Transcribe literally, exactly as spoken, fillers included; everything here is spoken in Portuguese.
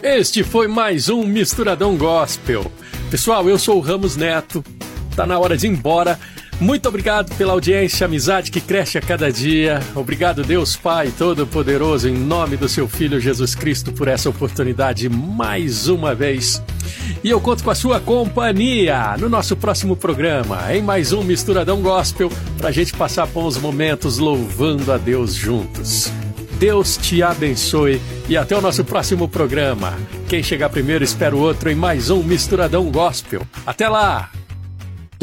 Este foi mais um Misturadão Gospel. Pessoal, eu sou o Ramos Neto. Tá na hora de ir embora. Muito obrigado pela audiência, amizade que cresce a cada dia. Obrigado, Deus Pai Todo-Poderoso, em nome do seu Filho Jesus Cristo, por essa oportunidade mais uma vez. E eu conto com a sua companhia no nosso próximo programa, em mais um Misturadão Gospel, pra gente passar bons momentos louvando a Deus juntos. Deus te abençoe e até o nosso próximo programa. Quem chegar primeiro espera o outro em mais um Misturadão Gospel. Até lá!